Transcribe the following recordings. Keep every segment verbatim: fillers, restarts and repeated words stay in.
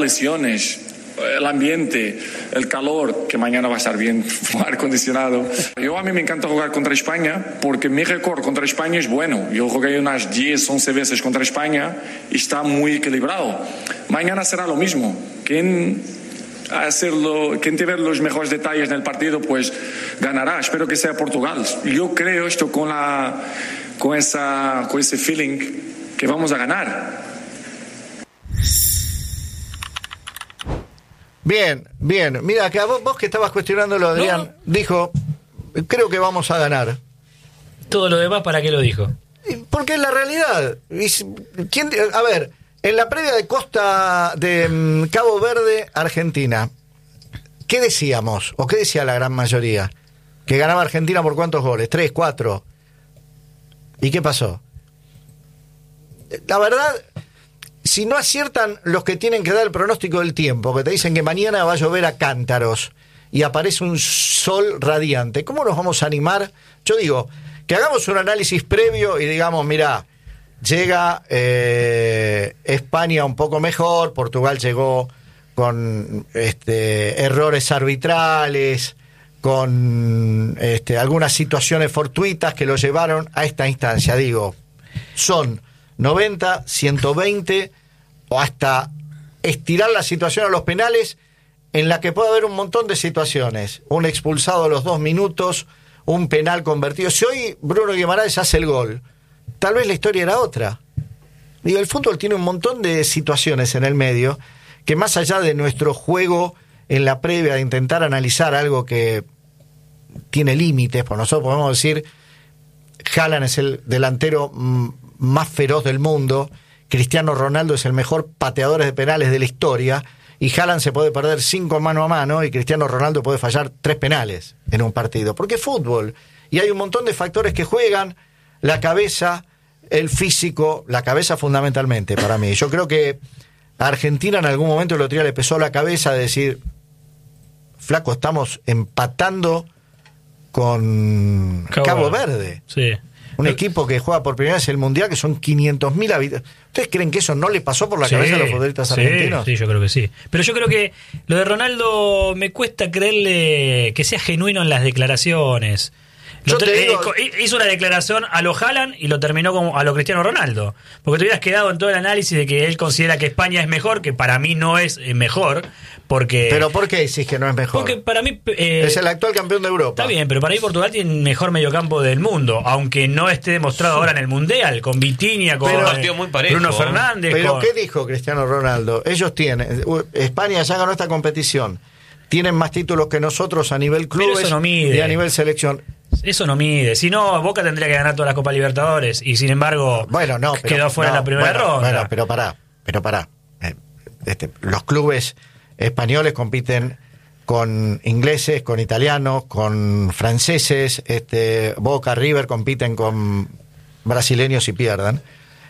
lesiones, el ambiente, el calor, que mañana va a estar bien, aire acondicionado. Yo a mí me encanta jugar contra España porque mi récord contra España es bueno. Yo jugué unas diez, once veces contra España y está muy equilibrado. Mañana será lo mismo. Quien, hacerlo, quien te ve los mejores detalles en el partido, pues ganará. Espero que sea Portugal. Yo creo esto con, la, con, esa, con ese feeling que vamos a ganar. Bien, bien. Mira, que a vos, vos que estabas cuestionándolo, Adrián, no. dijo, creo que vamos a ganar. Todo lo demás, ¿para qué lo dijo? Porque es la realidad. ¿Quién, a ver, en la previa de Costa de Cabo Verde, Argentina, ¿qué decíamos? ¿O qué decía la gran mayoría? ¿Que ganaba Argentina por cuántos goles? ¿Tres, cuatro? ¿Y qué pasó? La verdad... Si no aciertan los que tienen que dar el pronóstico del tiempo, que te dicen que mañana va a llover a cántaros y aparece un sol radiante, ¿cómo nos vamos a animar? Yo digo, que hagamos un análisis previo y digamos, mirá, llega eh, España un poco mejor, Portugal llegó con este, errores arbitrales, con este, algunas situaciones fortuitas que lo llevaron a esta instancia. Digo, son noventa, ciento veinte o hasta estirar la situación a los penales, en la que puede haber un montón de situaciones. Un expulsado a los dos minutos, un penal convertido. Si hoy Bruno Guimaraes hace el gol, tal vez la historia era otra. Digo, el fútbol tiene un montón de situaciones en el medio que, más allá de nuestro juego en la previa de intentar analizar algo que tiene límites, por nosotros podemos decir, Haaland es el delantero más feroz del mundo, Cristiano Ronaldo es el mejor pateador de penales de la historia, y Haaland se puede perder cinco mano a mano y Cristiano Ronaldo puede fallar tres penales en un partido, porque es fútbol, y hay un montón de factores que juegan, la cabeza, el físico, la cabeza fundamentalmente para mí. Yo creo que a Argentina en algún momento el otro día le pesó la cabeza de decir, flaco, estamos empatando con Cabo, Cabo Verde. Sí. Un equipo que juega por primera vez el Mundial, que son quinientos mil habitantes. ¿Ustedes creen que eso no le pasó por la sí, cabeza a los futbolistas sí, argentinos? Sí, yo creo que sí. Pero yo creo que lo de Ronaldo me cuesta creerle que sea genuino en las declaraciones. Yo te digo, eh, hizo una declaración a lo Haaland y lo terminó como a lo Cristiano Ronaldo. Porque te hubieras quedado en todo el análisis de que él considera que España es mejor, que para mí no es mejor. Porque, ¿Pero por qué decís que no es mejor? Porque para mí... Eh, es el actual campeón de Europa. Está bien, pero para mí Portugal tiene el mejor mediocampo del mundo, aunque no esté demostrado sí. ahora en el Mundial, con Vitinha, con pero, eh, muy parejo, Bruno Fernández. ¿Pero con... qué dijo Cristiano Ronaldo? Ellos tienen... España ya ganó esta competición. Tienen más títulos que nosotros a nivel clubes no mide. y a nivel selección. Eso no mide. Si no, Boca tendría que ganar todas las Copas Libertadores y sin embargo bueno, no, pero, quedó fuera no, en la primera bueno, ronda. Bueno, pero pará, pero pará. Eh, este, los clubes españoles compiten con ingleses, con italianos, con franceses. Este, Boca, River compiten con brasileños y pierdan.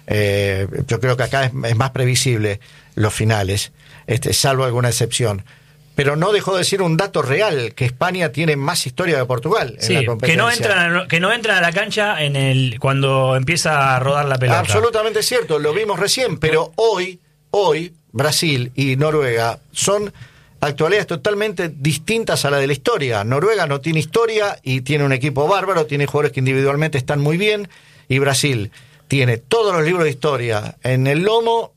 Eh, yo creo que acá es, es más previsible los finales, este, salvo alguna excepción. Pero no dejó de decir un dato real, que España tiene más historia que Portugal en sí, la competencia. Que no entran, que no entran a la cancha en el cuando empieza a rodar la pelota. Absolutamente cierto, lo vimos recién, pero hoy, hoy Brasil y Noruega son actualidades totalmente distintas a la de la historia. Noruega no tiene historia y tiene un equipo bárbaro, tiene jugadores que individualmente están muy bien, y Brasil tiene todos los libros de historia en el lomo,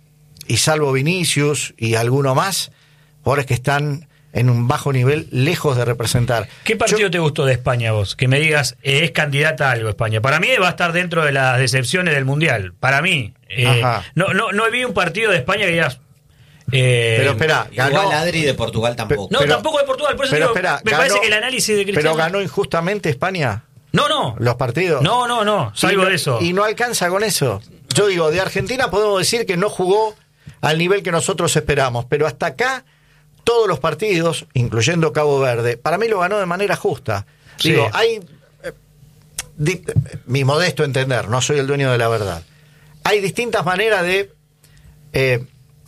y salvo Vinicius y alguno más, jugadores que están en un bajo nivel, lejos de representar. ¿Qué partido Yo, te gustó de España vos? Que me digas, eh, es candidata a algo España. Para mí va a estar dentro de las decepciones del Mundial. Para mí. Eh, no, no, no vi un partido de España que digas... Eh, pero espera, ganó... Igual Adri de Portugal tampoco. No, pero, tampoco de Portugal. Por eso pero digo, espera, me ganó, parece que el análisis de Cristiano... ¿Pero ganó injustamente España? No, no. ¿Los partidos? No, no, no. Salvo no, de eso. Y no alcanza con eso. Yo digo, de Argentina podemos decir que no jugó al nivel que nosotros esperamos, pero hasta acá... todos los partidos, incluyendo Cabo Verde, para mí lo ganó de manera justa. Sí. Digo, hay, eh, di, mi modesto entender, no soy el dueño de la verdad, hay distintas maneras de eh,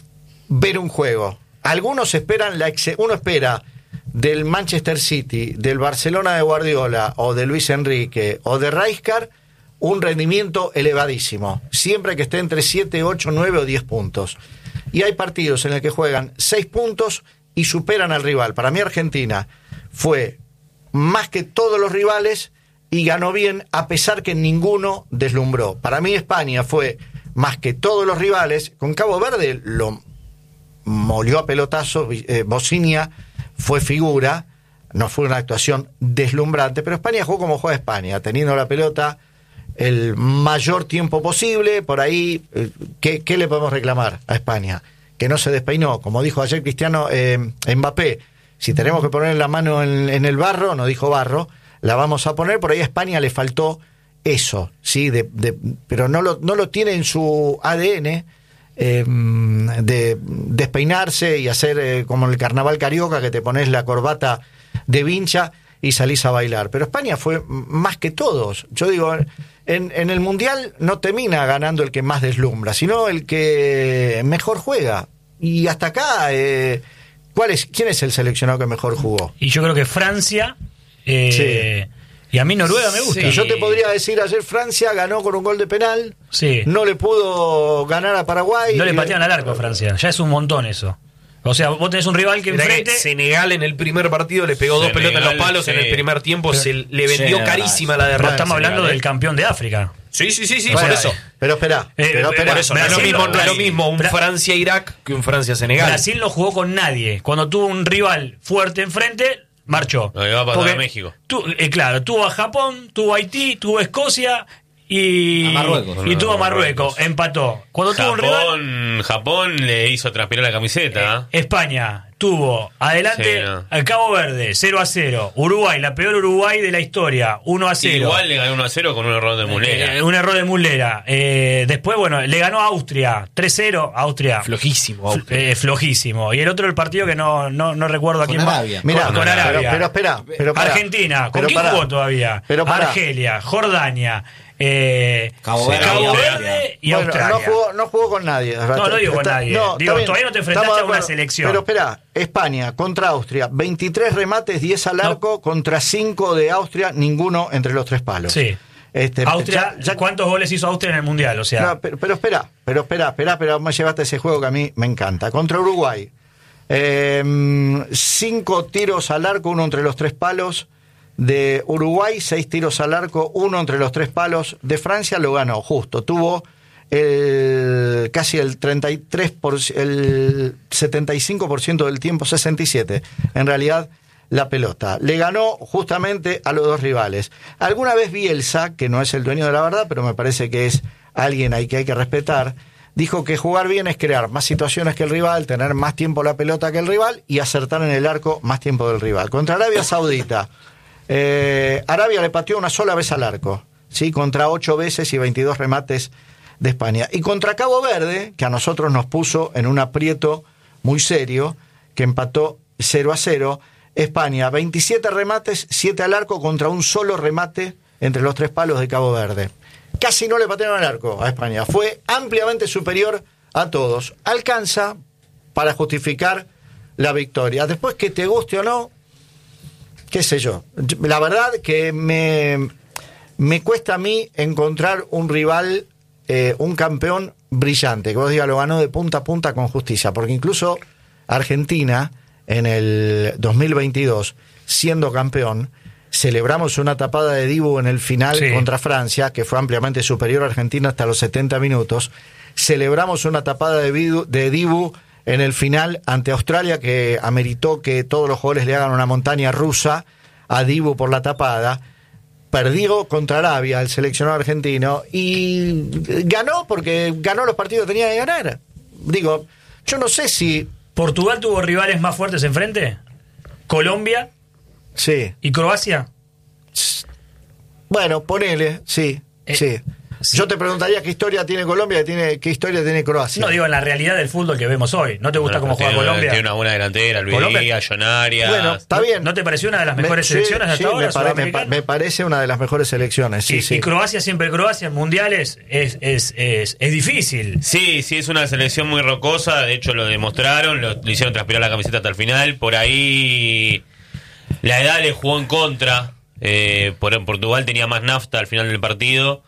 ver un juego. Algunos esperan, la ex, uno espera del Manchester City, del Barcelona de Guardiola, o de Luis Enrique, o de Rijkaard, un rendimiento elevadísimo, siempre que esté entre siete, ocho, nueve o diez puntos. y hay partidos en el que juegan seis puntos y superan al rival. Para mí Argentina fue más que todos los rivales y ganó bien, a pesar que ninguno deslumbró. Para mí España fue más que todos los rivales. Con Cabo Verde lo molió a pelotazo, eh, Bocinia fue figura, no fue una actuación deslumbrante, pero España jugó como juega España, teniendo la pelota el mayor tiempo posible. Por ahí, eh, ¿qué, ¿qué le podemos reclamar a España? Que no se despeinó, como dijo ayer Cristiano eh, Mbappé, si tenemos que poner la mano en, en el barro, no dijo barro, la vamos a poner. Por ahí a España le faltó eso, sí, de, de, pero no lo, no lo tiene en su A D N, eh, de despeinarse y hacer eh, como en el carnaval carioca, que te pones la corbata de vincha y salís a bailar. Pero España fue más que todos. Yo digo, en, en el Mundial no termina ganando el que más deslumbra, sino el que mejor juega. Y hasta acá, eh, ¿cuál es, ¿quién es el seleccionado que mejor jugó? Y yo creo que Francia... Eh, sí. Y a mí Noruega me gusta. Sí. Y yo te podría decir, ayer Francia ganó con un gol de penal. Sí. No le pudo ganar a Paraguay. No le pateaban al arco a Francia. Ya es un montón eso. O sea, vos tenés un rival que enfrente... Senegal en el primer partido le pegó Senegal, dos pelotas en los palos, sí. En el primer tiempo pero, se le vendió Senegal, carísima la derrota. No estamos hablando Senegal, del campeón de África. Sí, sí, sí, sí, bueno, por eso. Pero espera, eh, pero espera. Por eso, no es lo mismo, no es lo mismo un Francia-Irak que un Francia-Senegal. Brasil no jugó con nadie. Cuando tuvo un rival fuerte enfrente, marchó. Lo que va a pasar a México. Tu, eh, claro, tuvo a Japón, tuvo a Haití, tuvo a Escocia y, a Marruecos, y no, tuvo a Marruecos. Marruecos. Empató. Cuando Japón, tuvo un rival, Japón le hizo transpirar la camiseta. Eh, España tuvo adelante sí, no. al Cabo Verde cero a cero. Uruguay, la peor Uruguay de la historia, uno a cero. Igual le ganó uno a cero con un error de Muslera. Eh, un error de Muslera. Eh, después, bueno, le ganó a Austria tres cero. Austria. Flojísimo. Austria. Eh, flojísimo. Y el otro, el partido que no, no, no recuerdo a quién con más. Arabia. Mirá, con, con Arabia. Pero, pero espera. Pero pará. Argentina. ¿Con pero quién pará. jugó todavía? Pero pará. Argelia, Jordania. Eh, Cabo Verde, Cabo y Verde y bueno, Australia. No jugó, no jugó con nadie. No, no digo con Está, nadie. No, digo, todavía no te enfrentaste a una selección. Pero espera, España contra Austria, veintitrés remates, diez al arco, no. Contra cinco de Austria, ninguno entre los tres palos. Sí. Este, Austria, ya, ya, ¿cuántos goles hizo Austria en el Mundial? O sea, no, pero, pero espera, pero espera, espera, pero me llevaste ese juego que a mí me encanta. Contra Uruguay, eh, cinco tiros al arco, uno entre los tres palos. De Uruguay, seis tiros al arco, uno entre los tres palos. De Francia lo ganó, justo. Tuvo el casi el treinta y tres por, el setenta y cinco por ciento del tiempo, sesenta y siete en realidad, la pelota. Le ganó justamente a los dos rivales. Alguna vez Bielsa, que no es el dueño de la verdad, pero me parece que es alguien ahí que hay que respetar, dijo que jugar bien es crear más situaciones que el rival, tener más tiempo la pelota que el rival y acertar en el arco más tiempo del rival. Contra Arabia Saudita, Eh, Arabia le pateó una sola vez al arco, ¿sí? Contra ocho veces y veintidós remates de España. Y contra Cabo Verde, que a nosotros nos puso en un aprieto muy serio, que empató cero a cero, España, veintisiete remates, siete al arco contra un solo remate entre los tres palos de Cabo Verde. Casi no le patearon al arco a España. Fue ampliamente superior a todos. Alcanza para justificar la victoria. Después, que te guste o no, qué sé yo, la verdad que me, me cuesta a mí encontrar un rival, eh, un campeón brillante, que vos digas lo ganó de punta a punta con justicia, porque incluso Argentina en el dos mil veintidós, siendo campeón, celebramos una tapada de Dibu en el final sí. Contra Francia, que fue ampliamente superior a Argentina hasta los setenta minutos, celebramos una tapada de Dibu, de Dibu en el final ante Australia, que ameritó que todos los jugadores le hagan una montaña rusa a Dibu por la tapada. Perdió contra Arabia el seleccionado argentino y ganó porque ganó los partidos que tenía que ganar. Digo, yo no sé si... ¿Portugal tuvo rivales más fuertes enfrente? ¿Colombia? Sí. ¿Y Croacia? Bueno, ponele, sí, eh, sí. Sí. Yo te preguntaría qué historia tiene Colombia, tiene, qué historia tiene Croacia. No, digo, en la realidad del fútbol que vemos hoy. ¿No te gusta bueno, cómo juega tiene, Colombia? Tiene una buena delantera, Luis Díaz, Jonarias. Bueno, está bien. ¿No te pareció una de las mejores me, selecciones sí, hasta sí, ahora? Me, pare, me, pa, me parece una de las mejores selecciones, sí, y, sí. Y Croacia, siempre Croacia, en mundiales, es, es, es, es difícil. Sí, sí, es una selección muy rocosa. De hecho, lo demostraron, lo, lo hicieron transpirar la camiseta hasta el final. Por ahí, la edad le jugó en contra. Eh, por, Portugal tenía más nafta al final del partido.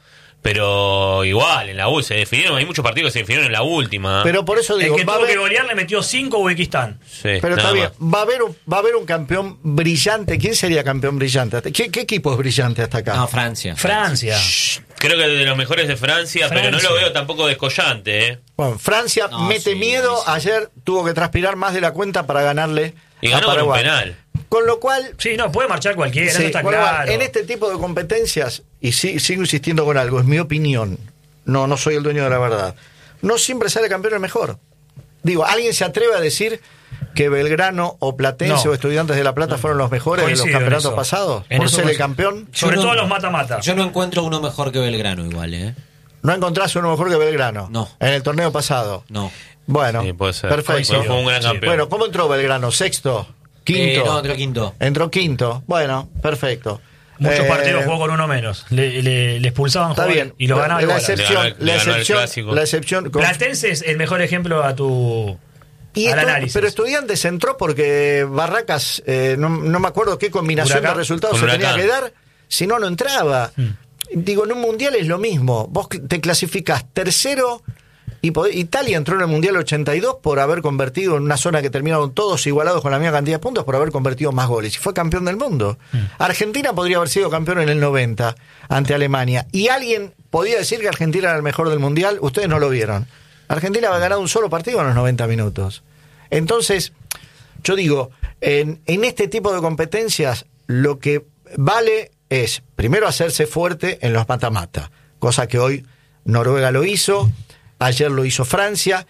Pero igual, en la U se definieron, hay muchos partidos que se definieron en la última. Pero por eso digo, el que va tuvo a haber, que golear le metió cinco Uzbekistán. Sí, pero está nada bien, más. va a haber un, va a haber un campeón brillante. ¿Quién sería campeón brillante? ¿Qué, qué equipo es brillante hasta acá? No, Francia. Francia. Creo que de los mejores de Francia, Francia. pero no lo veo tampoco descollante, ¿eh? Bueno, Francia No, mete sí, miedo. buenísimo. Ayer tuvo que transpirar más de la cuenta para ganarle Y a ganó con un Paraguay. penal. Con lo cual, Sí, no, puede marchar cualquiera, sí, eso está con lo cual, claro. en este tipo de competencias, y sí- sigo insistiendo con algo, es mi opinión, no, no soy el dueño de la verdad, no siempre sale campeón el mejor. Digo, ¿alguien se atreve a decir que Belgrano o Platense No. o Estudiantes de La Plata fueron los mejores Coincido de en los campeonatos eso. pasados? En Por eso ser el coincido. campeón. Sobre Yo no- todo los mata-mata. Yo no encuentro uno mejor que Belgrano igual, ¿eh? ¿No encontrás uno mejor que Belgrano? No. En el torneo pasado. No. Bueno, Sí, puede ser. perfecto. Fue- fue un gran Sí. campeón. Bueno, ¿cómo entró Belgrano? ¿Sexto? ¿Quinto? Eh, no, entró quinto. Entró quinto. Bueno, perfecto. Muchos Eh, partidos jugó con uno menos. Le, le, le expulsaban Está jugadores bien. y lo ganaba la, la igual. excepción, Le la ganó- le ganó el excepción, clásico. la excepción. con- Platense es el mejor ejemplo a tu Y al esto- análisis. pero Estudiantes entró porque Barracas, eh, no, no me acuerdo qué combinación Huracán. de resultados Con se tenía Huracán. que dar, si no, no entraba. Digo, en un mundial es lo mismo. Vos te clasificás tercero y podés- Italia entró en el mundial ochenta y dos por haber convertido en una zona que terminaron todos igualados con la misma cantidad de puntos, por haber convertido más goles. Y fue campeón del mundo. Argentina podría haber sido campeón en el noventa ante Alemania. Y alguien podía decir que Argentina era el mejor del mundial. Ustedes no lo vieron. Argentina había ganado un solo partido en los noventa minutos. Entonces, yo digo, en, en este tipo de competencias, lo que vale es, primero, hacerse fuerte en los mata-mata, cosa que hoy Noruega lo hizo, ayer lo hizo Francia.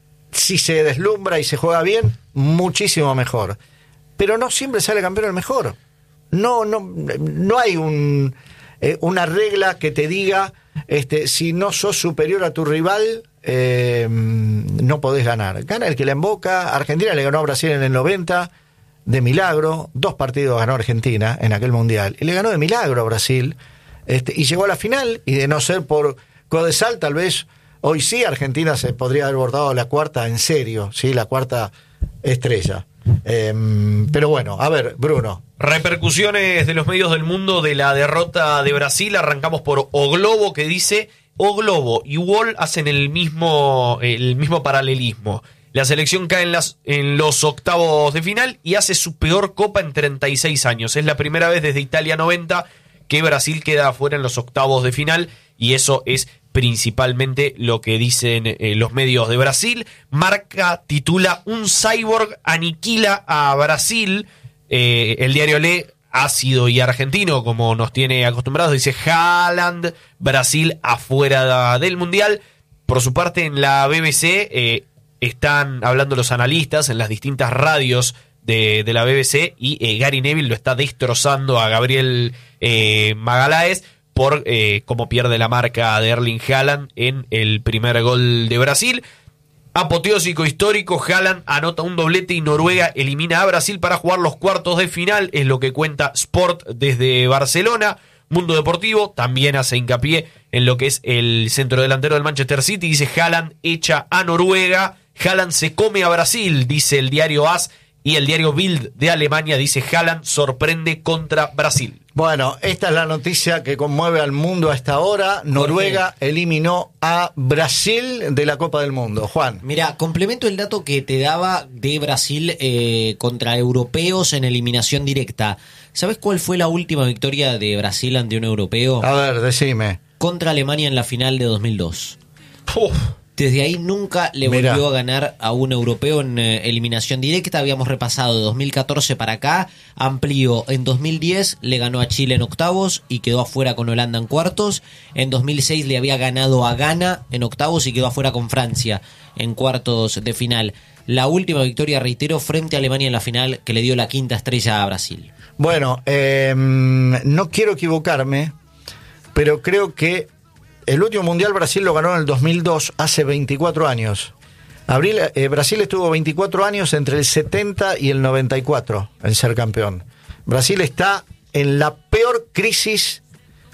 Si se deslumbra y se juega bien, muchísimo mejor. Pero no siempre sale campeón el mejor. No, no, no hay un, eh, una regla que te diga, este, si no sos superior a tu rival, eh, no podés ganar. Gana el que la emboca. Argentina le ganó a Brasil en el noventa de milagro. Dos partidos ganó Argentina en aquel mundial. Y le ganó de milagro a Brasil. Este, y llegó a la final. Y de no ser por Codesal, tal vez hoy sí Argentina se podría haber bordado la cuarta en serio. ¿Sí? La cuarta estrella. Eh, pero bueno, a ver, Bruno. Repercusiones de los medios del mundo de la derrota de Brasil. Arrancamos por O Globo, que dice: O Globo y Wall hacen el mismo, el mismo paralelismo. La selección cae en, las, en los octavos de final y hace su peor copa en treinta y seis años. Es la primera vez desde Italia noventa que Brasil queda afuera en los octavos de final, y eso es principalmente lo que dicen eh, los medios de Brasil. Marca titula: Un cyborg aniquila a Brasil. Eh, el diario Le, ácido y argentino, como nos tiene acostumbrados, dice: Haaland, Brasil afuera del Mundial. Por su parte, en la B B C eh, están hablando los analistas en las distintas radios de, de la B B C, y eh, Gary Neville lo está destrozando a Gabriel eh, Magalhães por eh, cómo pierde la marca de Erling Haaland en el primer gol de Brasil. Apoteósico histórico, Haaland anota un doblete y Noruega elimina a Brasil para jugar los cuartos de final, es lo que cuenta Sport desde Barcelona. Mundo Deportivo también hace hincapié en lo que es el centrodelantero del Manchester City, dice: Haaland echa a Noruega, Haaland se come a Brasil, dice el diario A S, y el diario Bild de Alemania dice: Haaland sorprende contra Brasil. Bueno, esta es la noticia que conmueve al mundo a esta hora. Noruega eliminó a Brasil de la Copa del Mundo. Juan. Mira, complemento el dato que te daba de Brasil eh, contra europeos en eliminación directa. ¿Sabes cuál fue la última victoria de Brasil ante un europeo? A ver, decime. Contra Alemania en la final de dos mil dos. Uf. Desde ahí nunca le Mirá. volvió a ganar a un europeo en eh, eliminación directa. Habíamos repasado de dos mil catorce para acá. Amplió en dos mil diez, le ganó a Chile en octavos y quedó afuera con Holanda en cuartos. En dos mil seis le había ganado a Ghana en octavos y quedó afuera con Francia en cuartos de final. La última victoria, reitero, frente a Alemania en la final, que le dio la quinta estrella a Brasil. Bueno, eh, no quiero equivocarme, pero creo que el último mundial Brasil lo ganó en el dos mil dos, hace veinticuatro años. Abril, eh, Brasil estuvo veinticuatro años entre el setenta y el noventa y cuatro en ser campeón. Brasil está en la peor crisis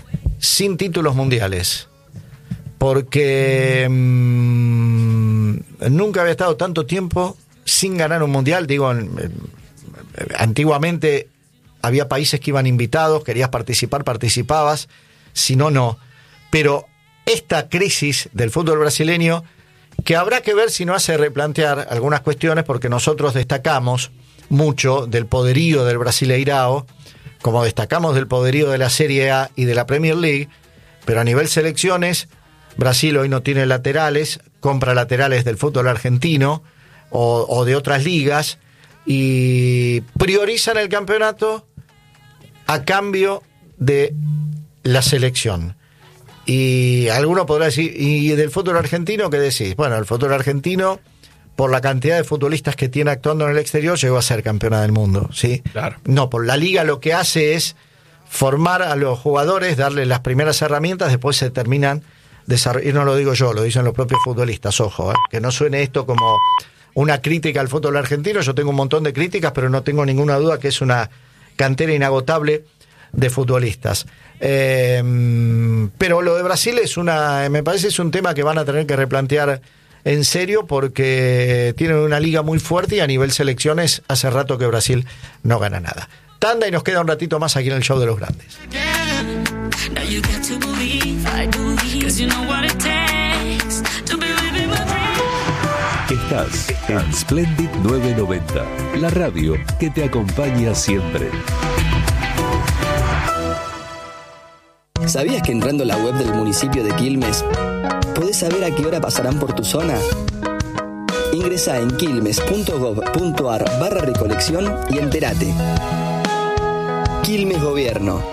sin títulos mundiales, porque mmm, nunca había estado tanto tiempo sin ganar un mundial. Digo, en, en, antiguamente había países que iban invitados, querías participar, participabas, si no, no. Pero esta crisis del fútbol brasileño, que habrá que ver si no hace replantear algunas cuestiones, porque nosotros destacamos mucho del poderío del Brasileirao, como destacamos del poderío de la Serie A y de la Premier League, pero a nivel selecciones, Brasil hoy no tiene laterales, compra laterales del fútbol argentino o, o de otras ligas, y priorizan el campeonato a cambio de la selección. Y alguno podrá decir, ¿y del fútbol argentino qué decís? Bueno, el fútbol argentino, por la cantidad de futbolistas que tiene actuando en el exterior, llegó a ser campeona del mundo, ¿sí? Claro. No, por la liga lo que hace es formar a los jugadores, darles las primeras herramientas, después se terminan desarrollando. Y no lo digo yo, lo dicen los propios futbolistas, ojo, ¿eh? Que no suene esto como una crítica al fútbol argentino. Yo tengo un montón de críticas, pero no tengo ninguna duda que es una cantera inagotable de futbolistas. Eh, pero lo de Brasil es una, me parece es un tema que van a tener que replantear en serio, porque tienen una liga muy fuerte y a nivel selecciones hace rato que Brasil no gana nada. Tanda y nos queda un ratito más aquí en el Show de los Grandes. Estás en Splendid novecientos noventa, la radio que te acompaña siempre. ¿Sabías que entrando a la web del municipio de Quilmes podés saber a qué hora pasarán por tu zona? Ingresá en quilmes.gov.ar barra recolección y entérate. Quilmes Gobierno.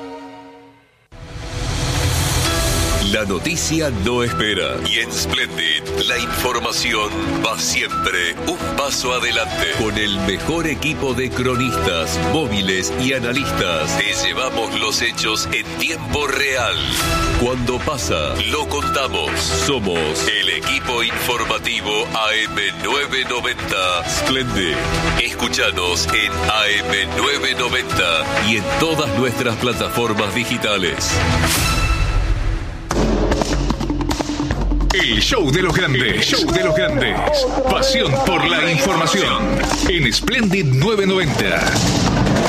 La noticia no espera, y en Splendid la información va siempre un paso adelante. Con el mejor equipo de cronistas, móviles y analistas, te llevamos los hechos en tiempo real. Cuando pasa, lo contamos. Somos el equipo informativo A M novecientos noventa Splendid. Escúchanos en A M novecientos noventa y en todas nuestras plataformas digitales. El show de los grandes, show de los grandes. Pasión por la información en Splendid novecientos noventa.